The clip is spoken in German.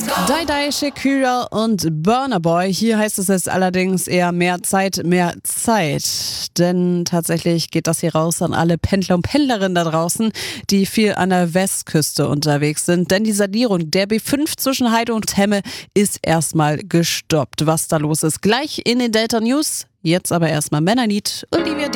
Die Die, Shakira und Burna Boy. Hier heißt es jetzt allerdings eher mehr Zeit. Denn tatsächlich geht das hier raus an alle Pendler und Pendlerinnen da draußen, die viel an der Westküste unterwegs sind. Denn die Sanierung der B5 zwischen Heide und Hemme ist erstmal gestoppt. Was da los ist, gleich in den Delta News. Jetzt aber erstmal Männerlied. Olivia